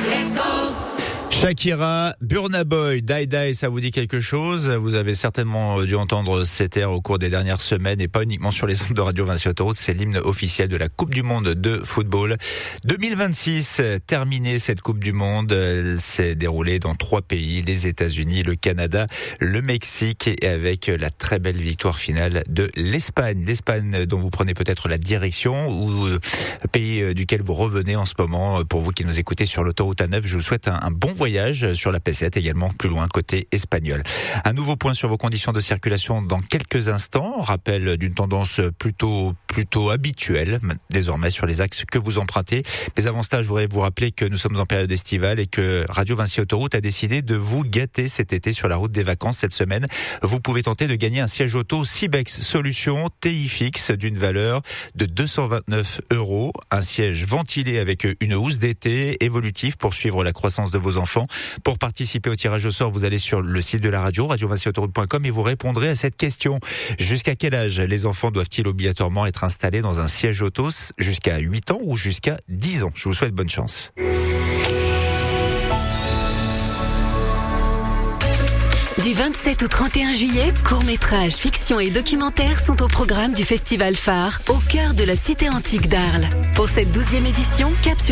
Shakira, Burna Boy, Die Die, ça vous dit quelque chose? Vous avez certainement dû entendre cet air au cours des dernières semaines et pas uniquement sur les ondes de Radio Vinci Autoroute. C'est l'hymne officiel de la Coupe du Monde de football 2026. Terminée cette Coupe du Monde, elle s'est déroulée dans 3 pays, les États-Unis, le Canada, le Mexique, et avec la très belle victoire finale de l'Espagne. L'Espagne dont vous prenez peut-être la direction, ou pays duquel vous revenez en ce moment. Pour vous qui nous écoutez sur l'autoroute A9, je vous souhaite un bon voyage sur la P7 également, plus loin côté espagnol. Un nouveau point sur vos conditions de circulation dans quelques instants. Rappel d'une tendance plutôt habituelle désormais sur les axes que vous empruntez. Mais avant cela, je voudrais vous rappeler que nous sommes en période estivale et que Radio Vinci Autoroute a décidé de vous gâter cet été sur la route des vacances. Cette semaine, vous pouvez tenter de gagner un siège auto Cibex Solutions TI fixe d'une valeur de 229 €. Un siège ventilé avec une housse d'été évolutive pour suivre la croissance de vos enfants. Pour participer au tirage au sort, vous allez sur le site de la radio, radiovinciautoroute.com, et vous répondrez à cette question. Jusqu'à quel âge les enfants doivent-ils obligatoirement être installés dans un siège auto? Jusqu'à 8 ans ou jusqu'à 10 ans? Je vous souhaite bonne chance. Du 27 au 31 juillet, courts-métrages, fictions et documentaires sont au programme du Festival Phare, au cœur de la cité antique d'Arles. Pour cette 12e édition, cap sur